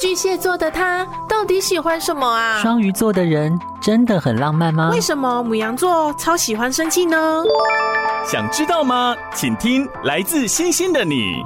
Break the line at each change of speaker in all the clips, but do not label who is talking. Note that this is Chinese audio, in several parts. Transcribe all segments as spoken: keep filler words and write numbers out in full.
巨蟹座的他到底喜欢什么啊？
双鱼座的人真的很浪漫吗？
为什么牡羊座超喜欢生气呢？
想知道吗？请听来自星星的你。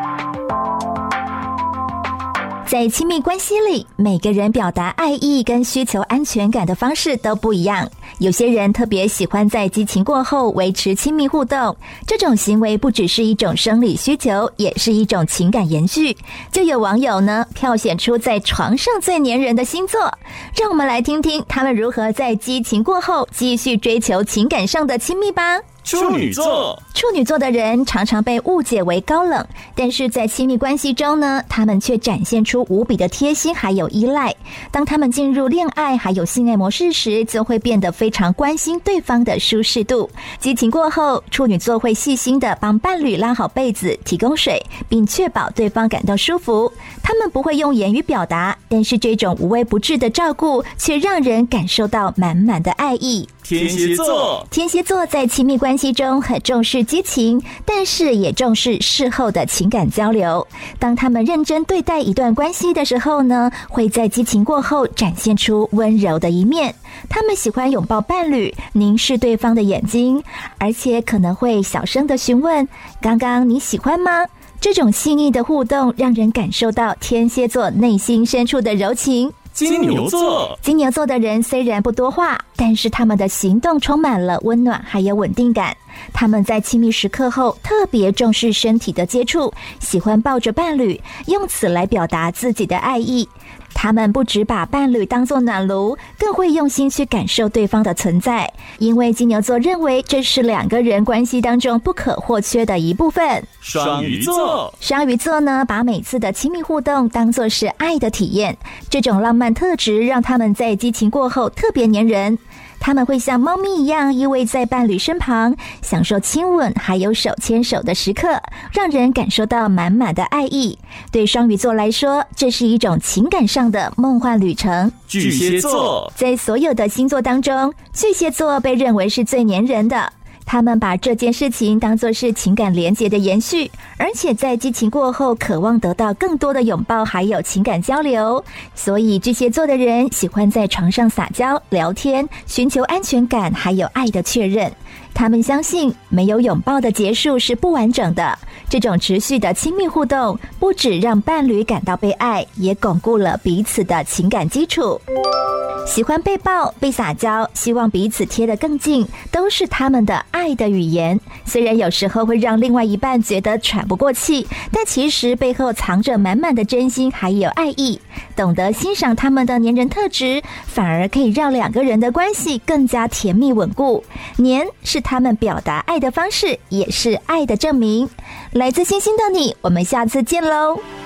在亲密关系里，每个人表达爱意跟需求安全感的方式都不一样。有些人特别喜欢在激情过后维持亲密互动，这种行为不只是一种生理需求，也是一种情感延续。就有网友呢票选出在床上最黏人的星座，让我们来听听他们如何在激情过后继续追求情感上的亲密吧。
处女座，
处女座的人常常被误解为高冷，但是在亲密关系中呢，他们却展现出无比的贴心还有依赖。当他们进入恋爱还有性爱模式时，就会变得非常关心对方的舒适度。激情过后，处女座会细心的帮伴侣拉好被子，提供水，并确保对方感到舒服。他们不会用言语表达，但是这种无微不至的照顾却让人感受到满满的爱意。
天蝎座，
天蝎座在亲密关系中很重视激情，但是也重视事后的情感交流。当他们认真对待一段关系的时候呢，会在激情过后展现出温柔的一面。他们喜欢拥抱伴侣，凝视对方的眼睛，而且可能会小声的询问：刚刚你喜欢吗？这种细腻的互动让人感受到天蝎座内心深处的柔情。
金牛座，
金牛座的人虽然不多话，但是他们的行动充满了温暖还有稳定感。他们在亲密时刻后特别重视身体的接触，喜欢抱着伴侣，用此来表达自己的爱意。他们不只把伴侣当作暖炉，更会用心去感受对方的存在，因为金牛座认为这是两个人关系当中不可或缺的一部分。
双鱼座，
双鱼座呢，把每次的亲密互动当作是爱的体验，这种浪漫特质让他们在激情过后特别黏人。他们会像猫咪一样依偎在伴侣身旁，享受亲吻还有手牵手的时刻，让人感受到满满的爱意。对双鱼座来说，这是一种情感上的梦幻旅程。
巨蟹座，
在所有的星座当中，巨蟹座被认为是最黏人的。他们把这件事情当作是情感连结的延续，而且在激情过后渴望得到更多的拥抱还有情感交流。所以巨蟹座的人喜欢在床上撒娇聊天，寻求安全感还有爱的确认。他们相信没有拥抱的结束是不完整的，这种持续的亲密互动不只让伴侣感到被爱，也巩固了彼此的情感基础。喜欢被抱被撒娇，希望彼此贴得更近，都是他们的爱的语言。虽然有时候会让另外一半觉得喘不过气，但其实背后藏着满满的真心还有爱意。懂得欣赏他们的黏人特质，反而可以让两个人的关系更加甜蜜稳固。黏是他们表达爱的方式，也是爱的证明。来自星星的你，我们下次见喽。